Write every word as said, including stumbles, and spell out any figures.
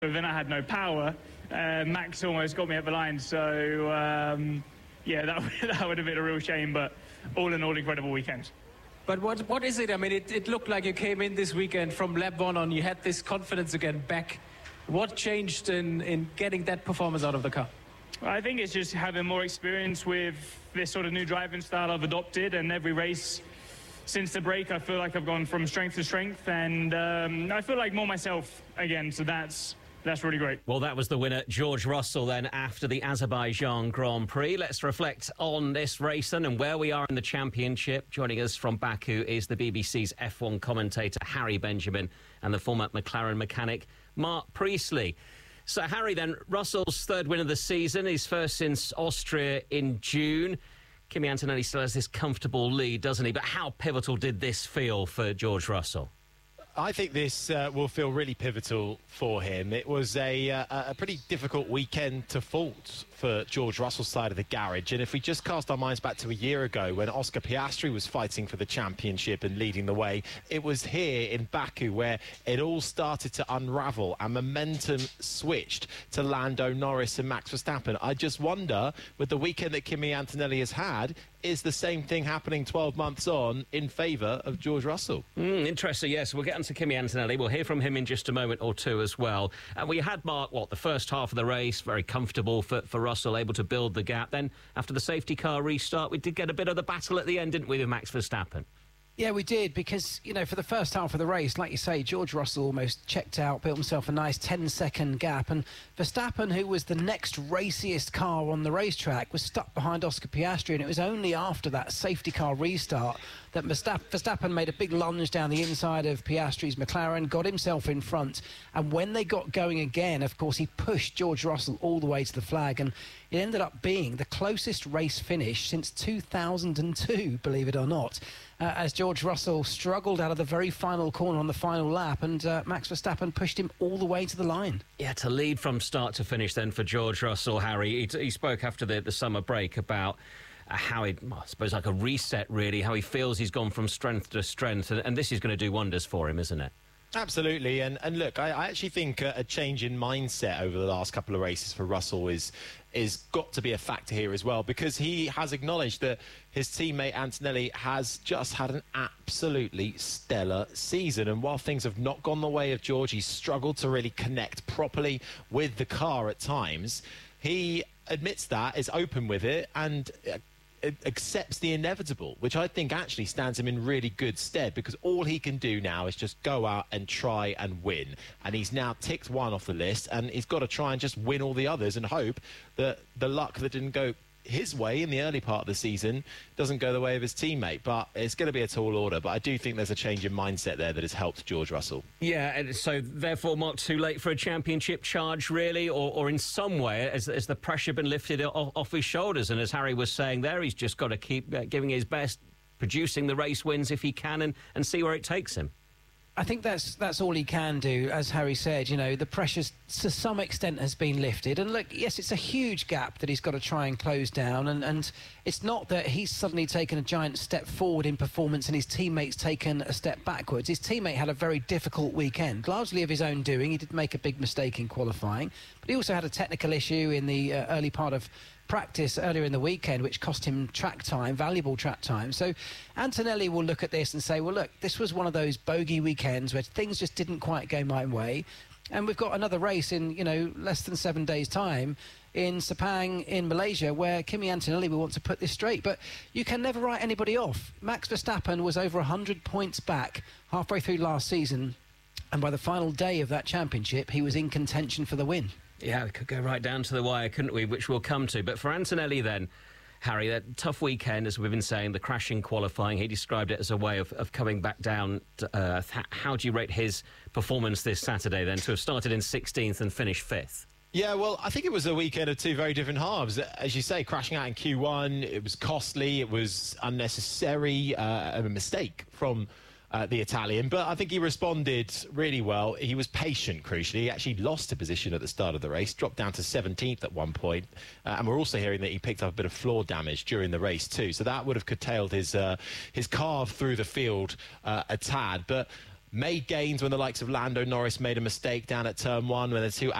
then I had no power. Uh, Max almost got me at the line, so um, yeah, that, that would have been a real shame, but all in all, incredible weekend. But what what is it? I mean, it, it looked like you came in this weekend from lap one on, you had this confidence again back. What changed in, in getting that performance out of the car? I think it's just having more experience with this sort of new driving style I've adopted, and every race since the break, I feel like I've gone from strength to strength, and um, I feel like more myself again, so that's That's really great. Well, that was the winner, George Russell, then, after the Azerbaijan Grand Prix. Let's reflect on this race then and where we are in the championship. Joining us from Baku is the B B C's F one commentator, Harry Benjamin, and the former McLaren mechanic, Mark Priestley. So, Harry, then, Russell's third win of the season, his first since Austria in June. Kimi Antonelli still has this comfortable lead, doesn't he? But how pivotal did this feel for George Russell? I think this uh, will feel really pivotal for him. It was a, uh, a pretty difficult weekend to fault for George Russell's side of the garage. And if we just cast our minds back to a year ago when Oscar Piastri was fighting for the championship and leading the way, it was here in Baku where it all started to unravel and momentum switched to Lando Norris and Max Verstappen. I just wonder, with the weekend that Kimi Antonelli has had, is the same thing happening twelve months on in favour of George Russell? Mm, interesting, yes. We'll get on to Kimi Antonelli. We'll hear from him in just a moment or two as well. And we had, Mark, what, the first half of the race, very comfortable for, for Russell, able to build the gap. Then, after the safety car restart, we did get a bit of the battle at the end, didn't we, with Max Verstappen? Yeah, we did, because, you know, for the first half of the race, like you say, George Russell almost checked out, built himself a nice ten-second gap, and Verstappen, who was the next raciest car on the racetrack, was stuck behind Oscar Piastri, and it was only after that safety car restart that Verstappen made a big lunge down the inside of Piastri's McLaren, got himself in front, and when they got going again, of course, he pushed George Russell all the way to the flag, and it ended up being the closest race finish since two thousand two, believe it or not, uh, as George Russell struggled out of the very final corner on the final lap, and uh, Max Verstappen pushed him all the way to the line. Yeah, to lead from start to finish then for George Russell, Harry. He, he spoke after the, the summer break about uh, how he, well, I suppose, like a reset, really, how he feels he's gone from strength to strength, and, and this is going to do wonders for him, isn't it? Absolutely, and and look, I, I actually think a, a change in mindset over the last couple of races for Russell is is got to be a factor here as well, because he has acknowledged that his teammate Antonelli has just had an absolutely stellar season, and while things have not gone the way of George, he's struggled to really connect properly with the car at times. He admits that, is open with it, and Uh, accepts the inevitable, which I think actually stands him in really good stead, because all he can do now is just go out and try and win, and he's now ticked one off the list, and he's got to try and just win all the others and hope that the luck that didn't go his way in the early part of the season doesn't go the way of his teammate. But it's going to be a tall order, but I do think there's a change in mindset there that has helped George Russell. Yeah, and so therefore, Mark, too late for a championship charge, really, or, or in some way, has, has the pressure been lifted off, off his shoulders? And as Harry was saying there, he's just got to keep uh, giving his best, producing the race wins if he can, and, and see where it takes him. I think that's that's all he can do. As Harry said, you know, the pressure to some extent has been lifted. And look, yes, it's a huge gap that he's got to try and close down. And, and it's not that he's suddenly taken a giant step forward in performance and his teammate's taken a step backwards. His teammate had a very difficult weekend, largely of his own doing. He did make a big mistake in qualifying, but he also had a technical issue in the uh, early part of practice earlier in the weekend, which cost him track time, valuable track time. So Antonelli will look at this and say, well, look, this was one of those bogey weekends where things just didn't quite go my way. And we've got another race in, you know, less than seven days' time in Sepang in Malaysia, where Kimi Antonelli will want to put this straight. But you can never write anybody off. Max Verstappen was over one hundred points back halfway through last season, and by the final day of that championship, he was in contention for the win. Yeah, we could go right down to the wire, couldn't we, which we'll come to. But for Antonelli then, Harry, that tough weekend, as we've been saying, the crashing qualifying, he described it as a way of, of coming back down to earth. How do you rate his performance this Saturday then, to have started in sixteenth and finished fifth? Yeah, well, I think it was a weekend of two very different halves. As you say, crashing out in Q one, it was costly, it was unnecessary, uh, a mistake from Uh, the Italian, but I think he responded really well. He was patient, crucially. He actually lost a position at the start of the race, dropped down to seventeenth at one point, uh, and we're also hearing that he picked up a bit of floor damage during the race too, so that would have curtailed his uh, his carve through the field uh, a tad. But made gains when the likes of Lando Norris made a mistake down at turn one when the two